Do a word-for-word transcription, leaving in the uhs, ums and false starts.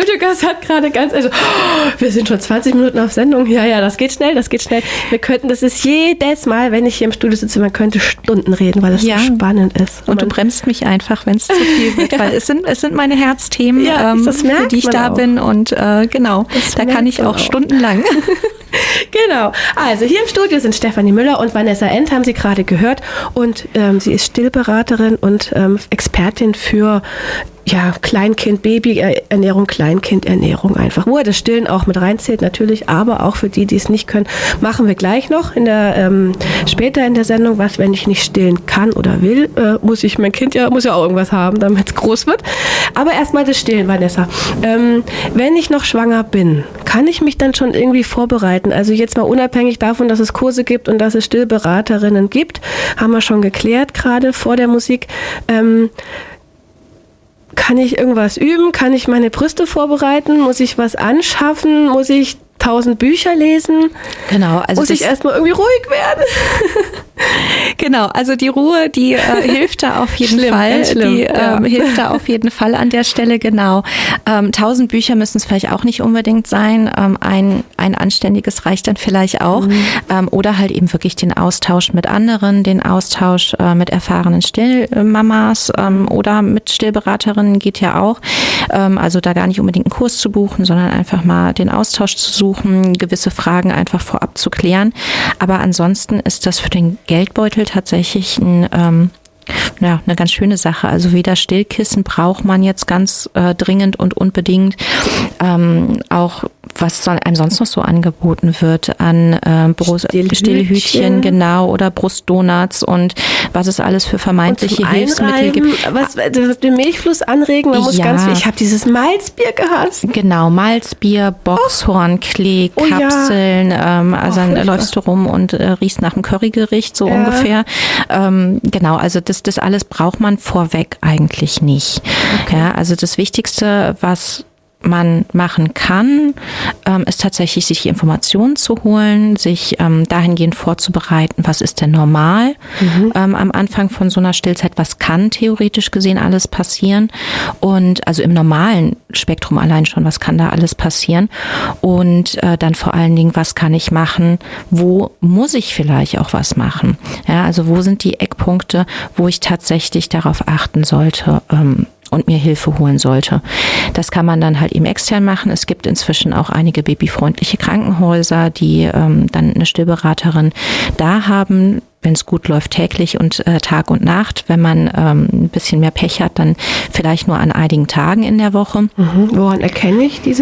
Studiogast hat gerade ganz, also, oh, wir sind schon zwanzig Minuten auf Sendung. Ja, ja, das geht schnell, das geht schnell. Wir könnten, das ist jedes Mal, wenn ich hier im Studio sitze, man könnte Stunden reden, weil das ja so spannend ist. Und, und du bremst mich einfach, wenn es zu viel wird, ja. weil es sind, es sind meine Herzthemen, ja, ähm, für die ich da auch. bin und äh, genau, das da kann ich auch, auch stundenlang. Genau. Also hier im Studio sind Stefanie Müller und Vanessa End, haben Sie gerade gehört. Und ähm, sie ist Stillberaterin und ähm, Expertin für ja, Kleinkind, Babyernährung, Kleinkindernährung einfach. Wo er das Stillen auch mit reinzählt natürlich, aber auch für die, die es nicht können, machen wir gleich noch in der ähm, später in der Sendung, was, wenn ich nicht stillen kann oder will, äh, muss ich, mein Kind ja, muss ja auch irgendwas haben, damit es groß wird. Aber erstmal das Stillen, Vanessa. Ähm, wenn ich noch schwanger bin, kann ich mich dann schon irgendwie vorbereiten? Also jetzt mal unabhängig davon, dass es Kurse gibt und dass es Stillberaterinnen gibt, haben wir schon geklärt, gerade vor der Musik. Ähm, Kann ich irgendwas üben? Kann ich meine Brüste vorbereiten? Muss ich was anschaffen? Muss ich tausend Bücher lesen? Genau. Also muss ich erstmal irgendwie ruhig werden? Genau, also die Ruhe, die äh, hilft da auf jeden schlimm, Fall. Schlimm, die ja. ähm, hilft da auf jeden Fall an der Stelle, genau. Ähm, tausend Bücher müssen es vielleicht auch nicht unbedingt sein. Ähm, ein, ein anständiges reicht dann vielleicht auch. Mhm. Ähm, oder halt eben wirklich den Austausch mit anderen, den Austausch äh, mit erfahrenen Stillmamas ähm, oder mit Stillberaterinnen geht ja auch. Ähm, also da gar nicht unbedingt einen Kurs zu buchen, sondern einfach mal den Austausch zu suchen, gewisse Fragen einfach vorab zu klären. Aber ansonsten ist das für den Geldbeutel tatsächlich ein, ähm, ja, eine ganz schöne Sache. Also weder Stillkissen braucht man jetzt ganz äh, dringend und unbedingt. Ähm, auch was soll einem sonst noch so angeboten wird an äh, Brust, Stillhütchen. Stillhütchen, genau, oder Brustdonuts und was es alles für vermeintliche Hilfsmittel gibt. Was, was den Milchfluss anregen, man muss ja. ganz viel. Ich habe dieses Malzbier gehasst. Genau, Malzbier, Boxhorn, Klee, oh, Kapseln. Ja. Ähm, also oh, dann läufst du rum und äh, riechst nach einem Currygericht, so ja. ungefähr. Ähm, genau, also das, das alles braucht man vorweg eigentlich nicht. Okay. Ja, also das Wichtigste, was man machen kann, ähm, ist tatsächlich, sich die Informationen zu holen, sich ähm, dahingehend vorzubereiten, was ist denn normal mhm. ähm, am Anfang von so einer Stillzeit, was kann theoretisch gesehen alles passieren und also im normalen Spektrum allein schon, was kann da alles passieren und äh, dann vor allen Dingen, was kann ich machen, wo muss ich vielleicht auch was machen, ja, also wo sind die Eckpunkte, wo ich tatsächlich darauf achten sollte, ähm, und mir Hilfe holen sollte. Das kann man dann halt eben extern machen. Es gibt inzwischen auch einige babyfreundliche Krankenhäuser, die ähm, dann eine Stillberaterin da haben, wenn es gut läuft, täglich und äh, Tag und Nacht. Wenn man ähm, ein bisschen mehr Pech hat, dann vielleicht nur an einigen Tagen in der Woche. Mhm. Woran erkenne ich diese